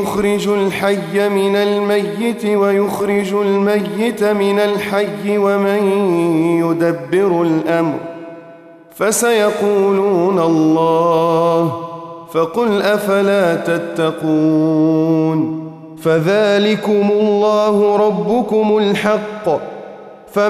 يخرج الحي من الميت ويخرج الميت من الحي ومن يدبر الأمر فسيقولون الله فقل أفلا تتقون فذلكم الله ربكم الحق